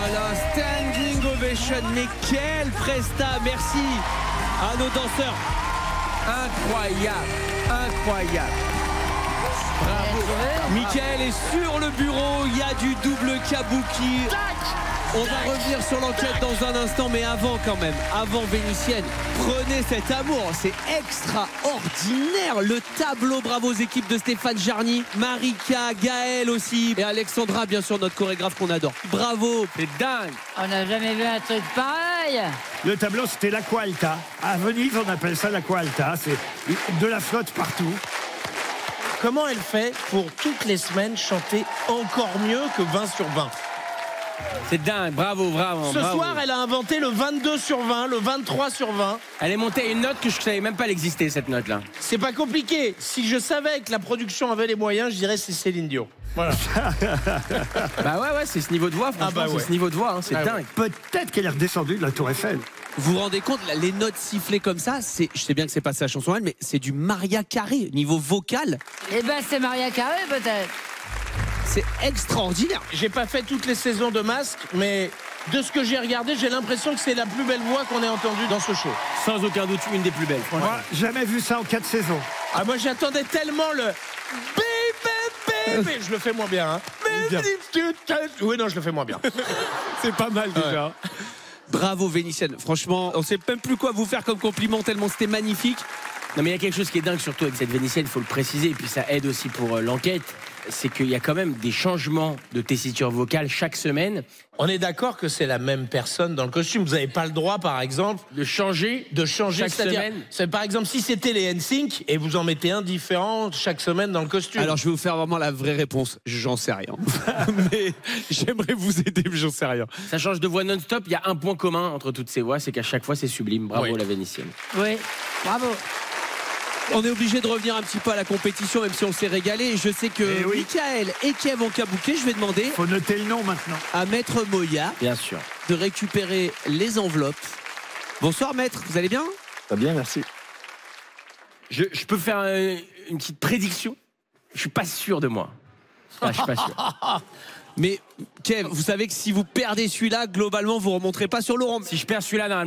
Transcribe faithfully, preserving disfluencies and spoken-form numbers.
là là, standing ovation, mais quelle presta, merci à nos danseurs. Incroyable, incroyable. Bravo. Mickaël est sur le bureau, il y a du double kabuki. On va revenir sur l'enquête dans un instant, mais avant quand même, avant Vénitienne, prenez cet amour, c'est extraordinaire. Le tableau, bravo aux équipes de Stéphane Jarny, Marika, Gaël aussi, et Alexandra, bien sûr, notre chorégraphe qu'on adore. Bravo, c'est dingue. On n'a jamais vu un truc pareil. Le tableau, c'était l'Aqua Alta. À Venise, on appelle ça l'Aqua Alta. C'est de la flotte partout. Comment elle fait pour toutes les semaines chanter encore mieux que vingt sur vingt? C'est dingue, bravo, bravo. Ce bravo. soir, elle a inventé le vingt-deux sur vingt, le vingt-trois sur vingt. Elle est montée à une note que je savais même pas exister, cette note-là. C'est pas compliqué. Si je savais que la production avait les moyens, je dirais c'est Céline Dion. Voilà. Bah ouais, ouais, c'est ce niveau de voix, franchement, Ah bah ouais. c'est ce niveau de voix, hein, c'est Ah dingue. ouais. Peut-être qu'elle est redescendue de la Tour Eiffel. Vous vous rendez compte, les notes sifflées comme ça, c'est, je sais bien que c'est pas sa chanson, elle, mais c'est du Maria Carré, niveau vocal, Eh ben, c'est Maria Carré, peut-être. c'est extraordinaire. J'ai pas fait toutes les saisons de Masque, mais de ce que j'ai regardé, j'ai l'impression que c'est la plus belle voix qu'on ait entendue dans ce show. Sans aucun doute, une des plus belles. Moi, jamais vu ça en quatre saisons. Ah, moi, j'attendais tellement le... Baby, baby. Je le fais moins bien, hein. Bien. Oui, non, je le fais moins bien. C'est pas mal déjà. Bravo Vénitienne, franchement, on sait même plus quoi vous faire comme compliment tellement c'était magnifique. Non mais il y a quelque chose qui est dingue surtout avec cette Vénitienne, il faut le préciser, et puis ça aide aussi pour euh, l'enquête, c'est qu'il y a quand même des changements de tessiture vocale chaque semaine. On est d'accord que c'est la même personne dans le costume. Vous n'avez pas le droit, par exemple, De changer de changer. chaque C'est-à-dire, semaine. c'est, par exemple, si c'était les N Sync et vous en mettez un différent chaque semaine dans le costume. Alors je vais vous faire vraiment la vraie réponse, j'en sais rien. Mais j'aimerais vous aider, mais j'en sais rien. Ça change de voix non-stop, il y a un point commun entre toutes ces voix, c'est qu'à chaque fois c'est sublime. Bravo Oui. la Vénitienne. Oui, bravo. On est obligé de revenir un petit peu à la compétition, même si on s'est régalé. Je sais que Eh oui. Mickaël et Kev ont kabouké. Je vais demander Faut noter le nom maintenant. à Maître Moya Bien sûr. de récupérer les enveloppes. Bonsoir Maître, vous allez bien? Très bien, merci. Je, je peux faire un- une petite prédiction. Je suis pas sûr de moi. Ah, je suis pas sûr. Mais Kev, vous savez que si vous perdez celui-là, globalement, vous remonterez pas sur Laurent. Si je perds celui-là, normalement,